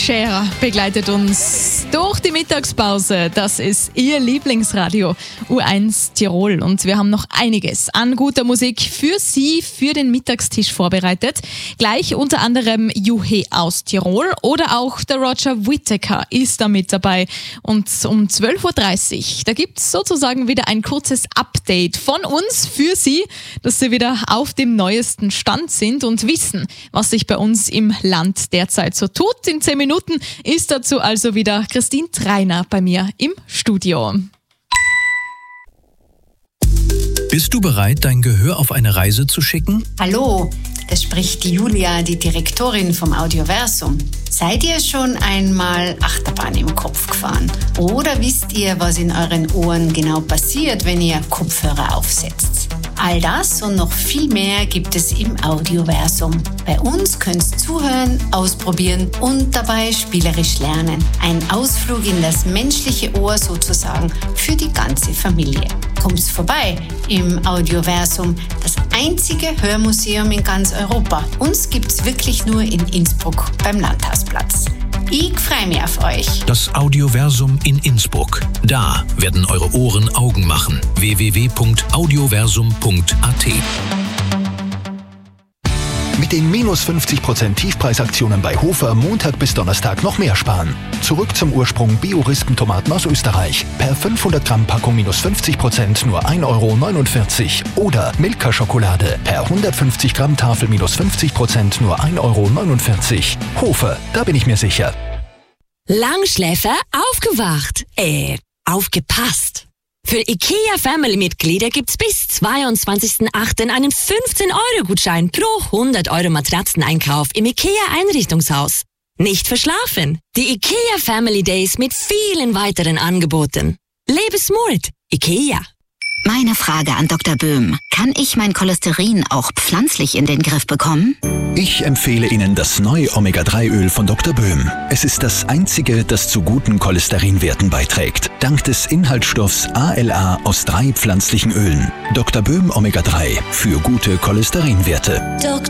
Cher begleitet uns durch die Mittagspause. Das ist Ihr Lieblingsradio U1 Tirol. Und wir haben noch einiges an guter Musik für Sie, für den Mittagstisch vorbereitet. Gleich unter anderem Juhe aus Tirol oder auch der Roger Whittaker ist da mit dabei. Und um 12.30 Uhr, da gibt es sozusagen wieder ein kurzes Update von uns für Sie, dass Sie wieder auf dem neuesten Stand sind und wissen, was sich bei uns im Land derzeit so tut. In 10 Minuten ist dazu also wieder Christine Treiner bei mir im Studio. Bist du bereit, dein Gehör auf eine Reise zu schicken? Hallo, es spricht die Julia, die Direktorin vom Audioversum. Seid ihr schon einmal Achterbahn im Kopf gefahren? Oder wisst ihr, was in euren Ohren genau passiert, wenn ihr Kopfhörer aufsetzt? All das und noch viel mehr gibt es im Audioversum. Bei uns könnt ihr zuhören, ausprobieren und dabei spielerisch lernen. Ein Ausflug in das menschliche Ohr sozusagen für die ganze Familie. Kommt vorbei im Audioversum, das einzige Hörmuseum in ganz Europa. Uns gibt's wirklich nur in Innsbruck beim Landhausplatz. Ich freue mich auf euch. Das Audioversum in Innsbruck. Da werden eure Ohren Augen machen. www.audioversum.at. Mit den minus 50% Tiefpreisaktionen bei Hofer Montag bis Donnerstag noch mehr sparen. Zurück zum Ursprung Bio-Rispentomaten aus Österreich. Per 500 Gramm Packung minus 50% nur 1,49 € Oder Milka-Schokolade. Per 150 Gramm Tafel minus 50% nur 1,49 €. Hofer, da bin ich mir sicher. Langschläfer aufgewacht. Aufgepasst. Für IKEA-Family-Mitglieder gibt's bis 22.08. einen 15-Euro-Gutschein pro 100 € Matratzeneinkauf im IKEA-Einrichtungshaus. Nicht verschlafen. Die IKEA Family Days mit vielen weiteren Angeboten. Lebe smart. IKEA. Meine Frage an Dr. Böhm. Kann ich mein Cholesterin auch pflanzlich in den Griff bekommen? Ich empfehle Ihnen das neue Omega-3-Öl von Dr. Böhm. Es ist das einzige, das zu guten Cholesterinwerten beiträgt. Dank des Inhaltsstoffs ALA aus 3 pflanzlichen Ölen. Dr. Böhm Omega-3 für gute Cholesterinwerte. Dr.